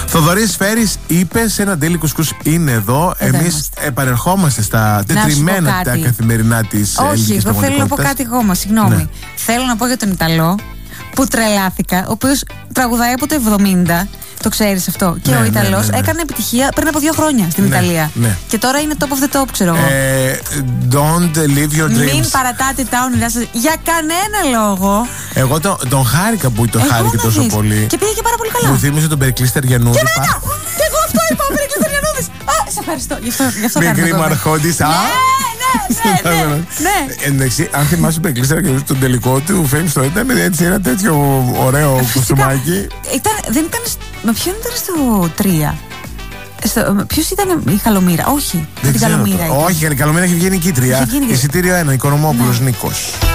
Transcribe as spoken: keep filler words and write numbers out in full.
Θοδωρής Φέρης είπε σε ένα Daily Κουσκούς είναι εδώ. Εμείς επανερχόμαστε στα τετριμμένα τα καθημερινά της ελληνικής πραγματικότητας. Όχι, θέλω να πω κάτι εγώ, συγγνώμη. Ναι. Θέλω να πω για τον Ιταλό που τρελάθηκα, ο οποίος τραγουδάει από το εβδομήντα. Το ξέρεις αυτό. Και ναι, ο Ιταλός ναι, ναι, ναι. έκανε επιτυχία πριν από δύο χρόνια στην ναι, Ιταλία. Ναι. Και τώρα είναι top of the top, ξέρω εγώ. Ε, don't live your dreams. Μην παρατάτε τα όνειρά σας για κανένα λόγο. Εγώ τον, τον χάρηκα που τον χάρηκε τόσο δεις. πολύ. Και πήγε και πάρα πολύ καλά. Μου θύμισε τον Περικλή Στεριανούδη. Και μετά! Πα... Και εγώ αυτό είπα, ο Περικλής Στεριανούδης. Α, σε ευχαριστώ. Γι' αυτό, γι αυτό Μικρή μου αρχόντις. Α! Ναι, ναι, ναι, ναι. Εντάξει, αν θυμάσαι τον Περικλή Στεριανούδη, τον τελικό του Fame στο ήταν έτσι ένα τέτοιο ωραίο κουστούμάκι. Δεν ήταν. Με ποιον ήταν στο τρία? Ποιος ήταν η Καλομήρα? Όχι. Δεν την ξέρω. Καλομήρα. Όχι, η Καλομήρα έχει βγει νικήτρια. Εισιτήριο ένα, Οικονομόπουλος Νίκος.